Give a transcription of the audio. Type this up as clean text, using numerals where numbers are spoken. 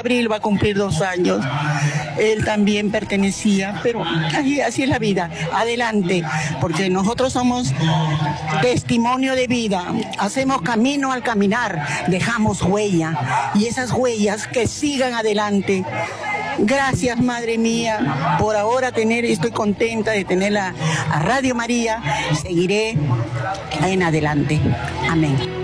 abril va a cumplir 2 años. Él también pertenecía, pero así es la vida. Adelante, porque nosotros somos testimonio de vida. Hacemos camino al caminar, dejamos huella, y esas huellas que sigan adelante. Gracias, Madre mía, por ahora estoy contenta de tener a Radio María. Seguiré en adelante. Amén.